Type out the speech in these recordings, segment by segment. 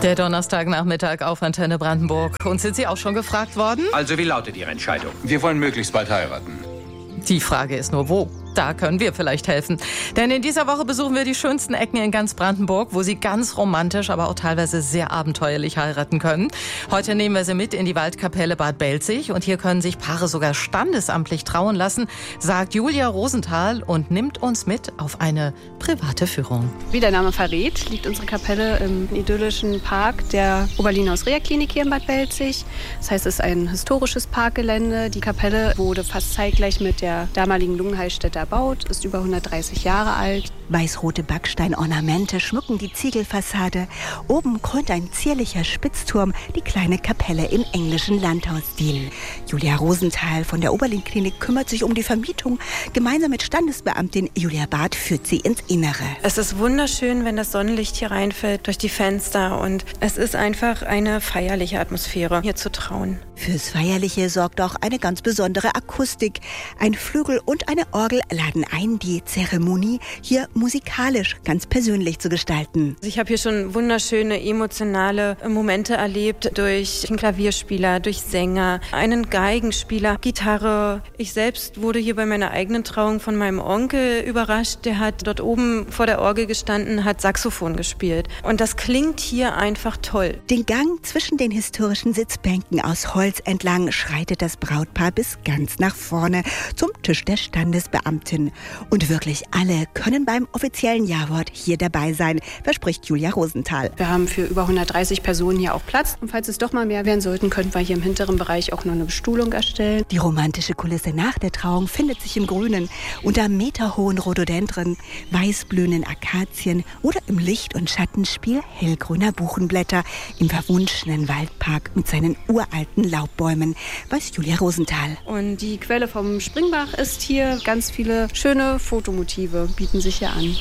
Der Donnerstagnachmittag auf Antenne Brandenburg. Und sind Sie auch schon gefragt worden? Also wie lautet Ihre Entscheidung? Wir wollen möglichst bald heiraten. Die Frage ist nur, wo? Da können wir vielleicht helfen. Denn in dieser Woche besuchen wir die schönsten Ecken in ganz Brandenburg, wo Sie ganz romantisch, aber auch teilweise sehr abenteuerlich heiraten können. Heute nehmen wir Sie mit in die Waldkapelle Bad Belzig. Und hier können sich Paare sogar standesamtlich trauen lassen, sagt Julia Rosenthal und nimmt uns mit auf eine private Führung. Wie der Name verrät, liegt unsere Kapelle im idyllischen Park der Oberlin-Haus-Reha-Klinik hier in Bad Belzig. Das heißt, es ist ein historisches Parkgelände. Die Kapelle wurde fast zeitgleich mit der damaligen Lungenheilstätte erbaut, ist über 130 Jahre alt. Weißrote Backsteinornamente schmücken die Ziegelfassade. Oben krönt ein zierlicher Spitzturm die kleine Kapelle im englischen Landhausstil. Julia Rosenthal von der Oberlin-Klinik kümmert sich um die Vermietung. Gemeinsam mit Standesbeamtin Julia Barth führt sie ins Innere. Es ist wunderschön, wenn das Sonnenlicht hier reinfällt durch die Fenster. Und es ist einfach eine feierliche Atmosphäre, hier zu trauen. Fürs Feierliche sorgt auch eine ganz besondere Akustik. Ein Flügel und eine Orgel laden ein, die Zeremonie hier musikalisch ganz persönlich zu gestalten. Ich habe hier schon wunderschöne emotionale Momente erlebt durch einen Klavierspieler, durch Sänger, einen Geigenspieler, Gitarre. Ich selbst wurde hier bei meiner eigenen Trauung von meinem Onkel überrascht. Der hat dort oben vor der Orgel gestanden, hat Saxophon gespielt. Und das klingt hier einfach toll. Den Gang zwischen den historischen Sitzbänken aus Holz entlang schreitet das Brautpaar bis ganz nach vorne zum Tisch der Standesbeamtin. Und wirklich alle können beim offiziellen Ja-Wort hier dabei sein, verspricht Julia Rosenthal. Wir haben für über 130 Personen hier auch Platz. Und falls es doch mal mehr werden sollten, könnten wir hier im hinteren Bereich auch noch eine Bestuhlung erstellen. Die romantische Kulisse nach der Trauung findet sich im Grünen, unter meterhohen Rhododendren, weißblühenden Akazien oder im Licht- und Schattenspiel hellgrüner Buchenblätter im verwunschenen Waldpark mit seinen uralten Laubbäumen, weiß Julia Rosenthal. Und die Quelle vom Springbach ist hier. Ganz viele schöne Fotomotive bieten sich hier an.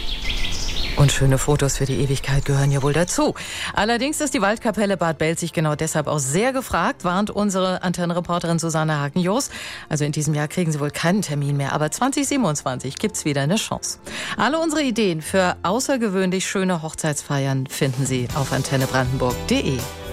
Und schöne Fotos für die Ewigkeit gehören ja wohl dazu. Allerdings ist die Waldkapelle Bad Belzig genau deshalb auch sehr gefragt, warnt unsere Antennenreporterin Susanne Haken-Joos. Also in diesem Jahr kriegen Sie wohl keinen Termin mehr, aber 2027 gibt's wieder eine Chance. Alle unsere Ideen für außergewöhnlich schöne Hochzeitsfeiern finden Sie auf antennebrandenburg.de.